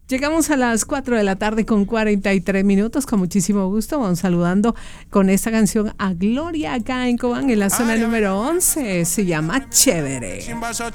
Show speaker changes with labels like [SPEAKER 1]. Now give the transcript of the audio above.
[SPEAKER 1] Llegamos a las 4 de la tarde con 43 minutos. Con muchísimo gusto vamos saludando con esta canción a Gloria acá en Cobán, en la zona número 11. Se llama Chévere.